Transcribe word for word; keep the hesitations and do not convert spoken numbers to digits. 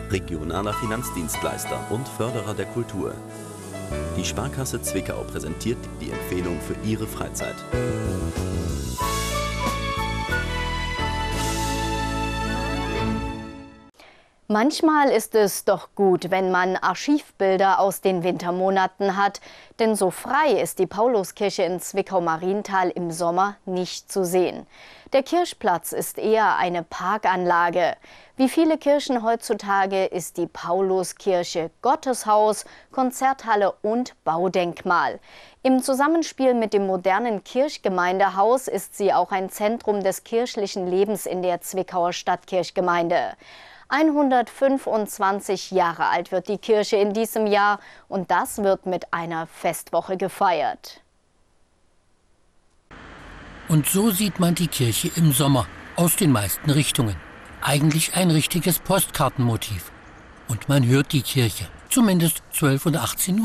regionaler Finanzdienstleister und Förderer der Kultur. Die Sparkasse Zwickau präsentiert die Empfehlung für Ihre Freizeit. Manchmal ist es doch gut, wenn man Archivbilder aus den Wintermonaten hat, denn so frei ist die Pauluskirche in Zwickau-Marienthal im Sommer nicht zu sehen. Der Kirchplatz ist eher eine Parkanlage. Wie viele Kirchen heutzutage ist die Pauluskirche Gotteshaus, Konzerthalle und Baudenkmal. Im Zusammenspiel mit dem modernen Kirchgemeindehaus ist sie auch ein Zentrum des kirchlichen Lebens in der Zwickauer Stadtkirchgemeinde. hundertfünfundzwanzig Jahre alt wird die Kirche in diesem Jahr und das wird mit einer Festwoche gefeiert. Und so sieht man die Kirche im Sommer aus den meisten Richtungen. Eigentlich ein richtiges Postkartenmotiv. Und man hört die Kirche, zumindest zwölf oder achtzehn Uhr.